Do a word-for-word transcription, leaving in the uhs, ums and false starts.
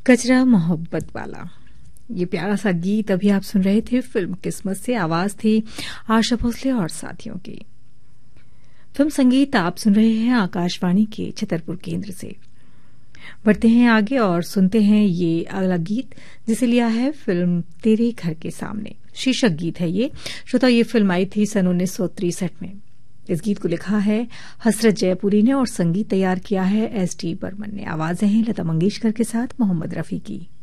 कचरा मोहब्बत वाला, ये प्यारा सा गीत अभी आप सुन रहे थे फिल्म किस्मत से। आवाज थी आशा भोसले और साथियों की। फिल्म संगीत आप सुन रहे हैं आकाशवाणी के छतरपुर केंद्र से। बढ़ते हैं आगे और सुनते हैं ये अगला गीत, जिसे लिया है फिल्म तेरे घर के सामने। शीर्षक गीत है ये। श्रोता, ये फिल्म आई थी सन उन्नीस सौ तिरसठ में। इस गीत को लिखा है हसरत जयपुरी ने और संगीत तैयार किया है एस टी बर्मन ने। आवाजें हैं लता मंगेशकर के साथ मोहम्मद रफी की।